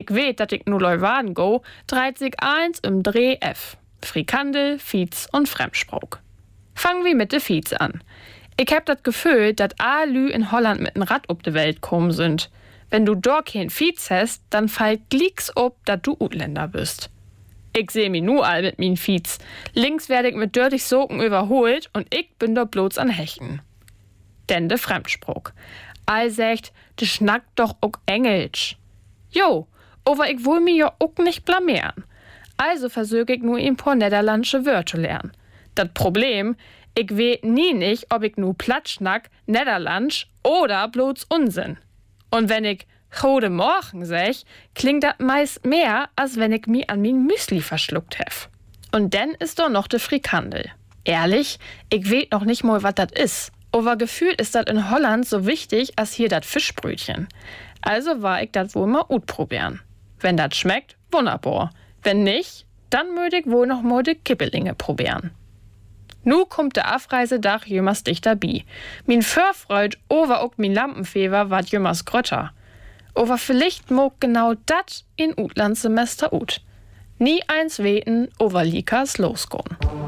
ich weet, dat ich nu Leuwaden go, dreht sich eins im Dreh F. Frikandel, Fiets und Fremdsprach. Fangen wir mit de Fiets an. Ich hab dat Gefühl, dat Lü in Holland mit n Rad ob de Welt kommen sind. Wenn du dort kein Fiets hast, dann fällt glicks ob, dat du Utländer bist. Ich seh mi nu all mit min Fiets. Links werd ich mit dörtig Socken überholt und ich bin dort bloß an Hechten. Denn de Fremdsprach. All sagt, de schnackt doch ook Engelsch. Jo, aber ich will mi ja ook nicht blamieren. Also versuch ich nur ein paar niederländische Wörter lernen. Das Problem, ich weet nie nicht, ob ich nu platt schnack, Niederlandsch oder bloß Unsinn. Und wenn ich Gode Morgen sag, klingt das meist mehr, als wenn ich mi an min Müsli verschluckt hef. Und dann ist doch noch de Frikandel. Ehrlich, ich weet noch nicht mal, was das is. Aber gefühlt ist das in Holland so wichtig, als hier das Fischbrötchen. Also war ich das wohl mal utprobieren. Wenn das schmeckt, wunderbar. Wenn nicht, dann möchte ich wohl noch mal de Kippelinge probieren. Nu kommt der Abreisedach jümmers dichter bi. Min Förfreud over ook min Lampenfever wat jümmers grötter. Aber vielleicht mag genau dat in Utlandssemester ut. Nie eins weten, over Likas losgehen.